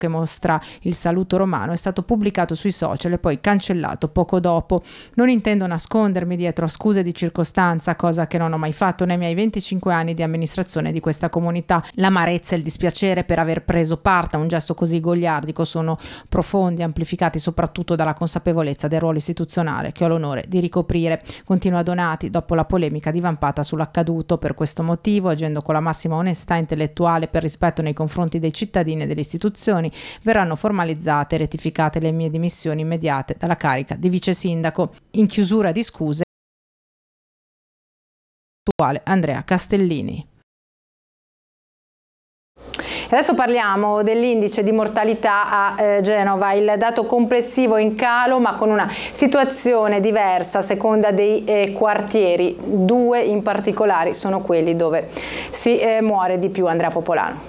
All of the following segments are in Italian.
che mostra il saluto romano è stato pubblicato sui social e poi cancellato poco dopo. Non intendo nascondermi dietro a scuse di circostanza, cosa che non ho mai fatto nei miei 25 anni di amministrazione di questa comunità. L'amarezza e il dispiacere per aver preso parte a un gesto così goliardico sono profondi, amplificati soprattutto dalla consapevolezza del ruolo istituzionale che ho l'onore di ricoprire. Continua Donati dopo la polemica divampata sull'accaduto. Per questo motivo, agendo con la massima onestà intellettuale per rispetto nei confronti dei cittadini e delle istituzioni, verranno formalizzate e rettificate le mie dimissioni immediate dalla carica di vice sindaco. In chiusura di scuse, attuale Andrea Castellini. Adesso parliamo dell'indice di mortalità a Genova, il dato complessivo in calo ma con una situazione diversa a seconda dei quartieri. Due in particolare sono quelli dove si muore di più. Andrea Popolano.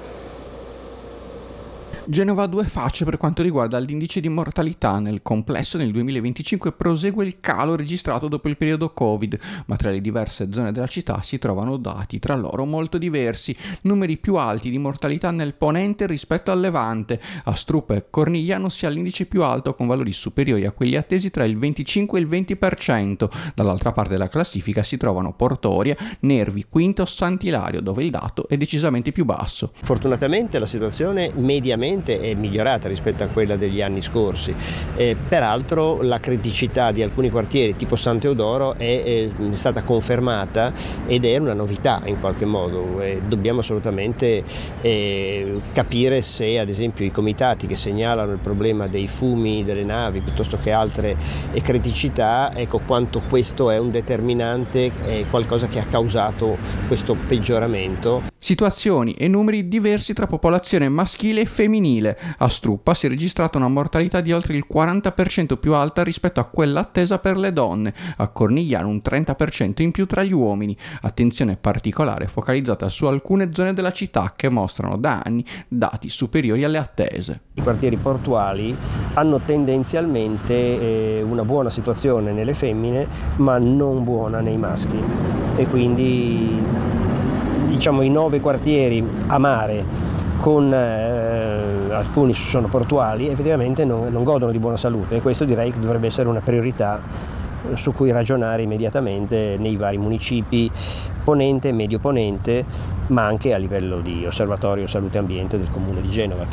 Genova ha due facce per quanto riguarda l'indice di mortalità. Nel complesso nel 2025 prosegue il calo registrato dopo il periodo Covid, ma tra le diverse zone della città si trovano dati tra loro molto diversi. Numeri più alti di mortalità nel Ponente rispetto al Levante. A Struppa e Cornigliano si ha l'indice più alto con valori superiori a quelli attesi tra il 25 e il 20%. Dall'altra parte della classifica si trovano Portoria, Nervi, Quinto, Sant'Ilario, dove il dato è decisamente più basso. Fortunatamente la situazione mediamente è migliorata rispetto a quella degli anni scorsi. Peraltro la criticità di alcuni quartieri tipo Sant'Eudoro è stata confermata ed è una novità in qualche modo. Dobbiamo assolutamente capire se ad esempio i comitati che segnalano il problema dei fumi delle navi piuttosto che altre criticità, ecco quanto questo è un determinante, qualcosa che ha causato questo peggioramento. Situazioni e numeri diversi tra popolazione maschile e femminile. A Struppa si è registrata una mortalità di oltre il 40% più alta rispetto a quella attesa per le donne, a Cornigliano un 30% in più tra gli uomini. Attenzione particolare focalizzata su alcune zone della città che mostrano da anni dati superiori alle attese. I quartieri portuali hanno tendenzialmente una buona situazione nelle femmine ma non buona nei maschi e quindi diciamo i 9 quartieri a mare con alcuni sono portuali effettivamente non godono di buona salute e questo direi che dovrebbe essere una priorità su cui ragionare immediatamente nei vari municipi Ponente e Medio Ponente, ma anche a livello di osservatorio salute e ambiente del Comune di Genova.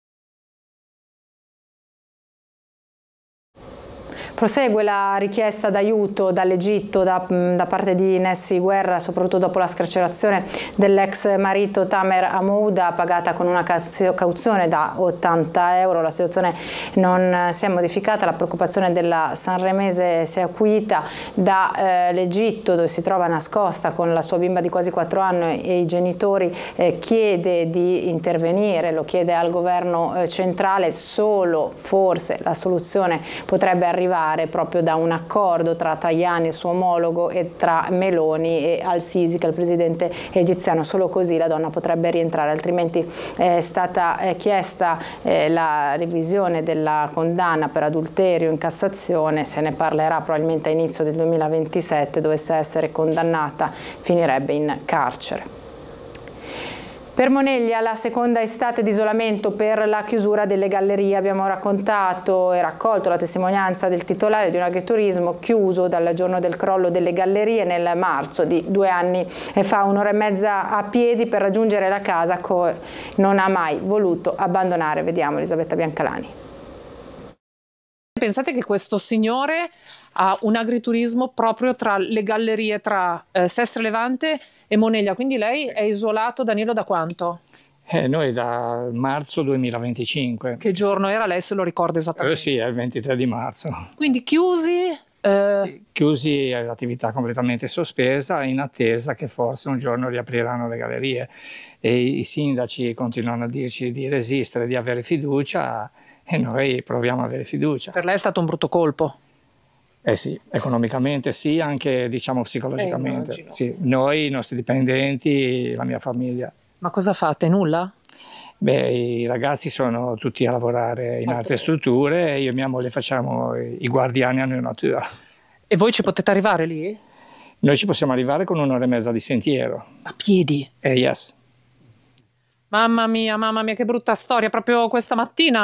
Prosegue la richiesta d'aiuto dall'Egitto da parte di Nessi Guerra, soprattutto dopo la scarcerazione dell'ex marito Tamer Hamouda, pagata con una cauzione da 80 euro. La situazione non si è modificata, la preoccupazione della sanremese si è acuita. Dall'Egitto, dove si trova nascosta con la sua bimba di quasi 4 anni e i genitori, chiede di intervenire, lo chiede al governo centrale. Solo forse la soluzione potrebbe arrivare proprio da un accordo tra Tajani, il suo omologo, e tra Meloni e al-Sisi, che è il presidente egiziano. Solo così la donna potrebbe rientrare, altrimenti è stata chiesta la revisione della condanna per adulterio in Cassazione. Se ne parlerà probabilmente a inizio del 2027. Dovesse essere condannata, finirebbe in carcere. Per Moneglia la seconda estate di isolamento per la chiusura delle gallerie. Abbiamo raccontato e raccolto la testimonianza del titolare di un agriturismo chiuso dal giorno del crollo delle gallerie nel marzo di 2 anni fa, 1 ora e mezza a piedi per raggiungere la casa che non ha mai voluto abbandonare. Vediamo Elisabetta Biancalani. Pensate che questo signore ha un agriturismo proprio tra le gallerie, tra Sestre Levante e Moneglia, quindi lei è isolato, Danilo, da quanto? Noi da marzo 2025. Che giorno era? Lei se lo ricorda esattamente? Sì, è il 23 di marzo. Quindi chiusi? Sì, chiusi, l'attività completamente sospesa in attesa che forse un giorno riapriranno le gallerie e i sindaci continuano a dirci di resistere, di avere fiducia e noi proviamo a avere fiducia. Per lei è stato un brutto colpo? Sì, economicamente sì, anche diciamo psicologicamente. Sì, noi, i nostri dipendenti, la mia famiglia. Ma cosa fate? Nulla? Beh, i ragazzi sono tutti a lavorare in altre strutture e io e mia moglie facciamo i guardiani a natura. E voi ci potete arrivare lì? Noi ci possiamo arrivare con 1 ora e mezza di sentiero. A piedi? Yes. Mamma mia, che brutta storia, proprio questa mattina